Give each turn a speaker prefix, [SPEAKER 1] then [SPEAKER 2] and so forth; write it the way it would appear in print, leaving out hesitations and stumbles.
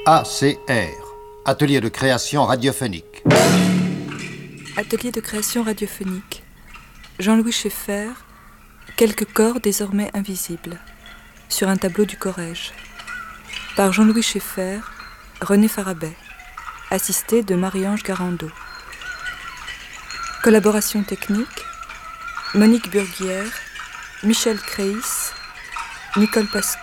[SPEAKER 1] ACR, Atelier de création radiophonique.
[SPEAKER 2] Atelier de création radiophonique. Jean-Louis Schaeffer, quelques corps désormais invisibles, sur un tableau du Corrège. Par Jean-Louis Schaeffer, René Farabet, assisté de Marie-Ange Garando. Collaboration technique, Monique Burguière, Michel Créis, Nicole Pascu.